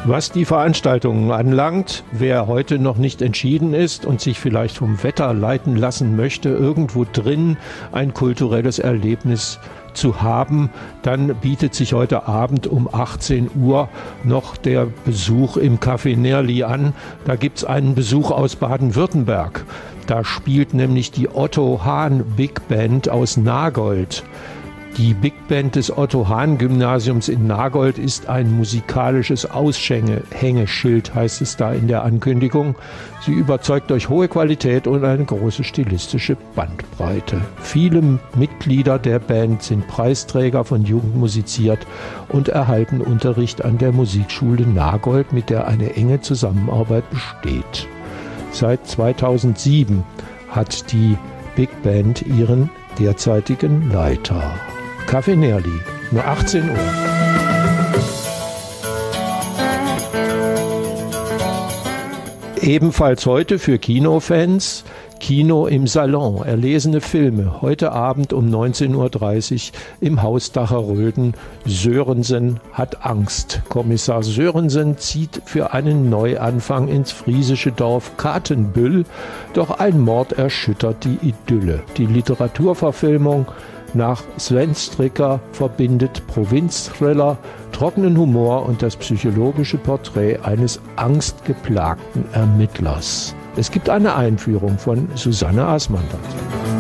Was die Veranstaltungen anlangt, wer heute noch nicht entschieden ist und sich vielleicht vom Wetter leiten lassen möchte, irgendwo drin ein kulturelles Erlebnis zu haben, dann bietet sich heute Abend um 18 Uhr noch der Besuch im Café Nerli an. Da gibt's einen Besuch aus Baden-Württemberg. Da spielt nämlich die Otto Hahn Big Band aus Nagold. Die Big Band des Otto-Hahn-Gymnasiums in Nagold ist ein musikalisches Aushängeschild, heißt es da in der Ankündigung. Sie überzeugt durch hohe Qualität und eine große stilistische Bandbreite. Viele Mitglieder der Band sind Preisträger von Jugend musiziert und erhalten Unterricht an der Musikschule Nagold, mit der eine enge Zusammenarbeit besteht. Seit 2007 hat die Big Band ihren derzeitigen Leiter. Café Nerli, nur 18 Uhr. Ebenfalls heute für Kinofans Kino im Salon, erlesene Filme, heute Abend um 19.30 Uhr im Haus Dacher-Röden. Sörensen hat Angst. Kommissar Sörensen zieht für einen Neuanfang ins friesische Dorf Katenbüll, doch ein Mord erschüttert die Idylle. Die Literaturverfilmung nach Sven Stricker verbindet Provinzthriller, trockenen Humor und das psychologische Porträt eines angstgeplagten Ermittlers. Es gibt eine Einführung von Susanne Asmandert.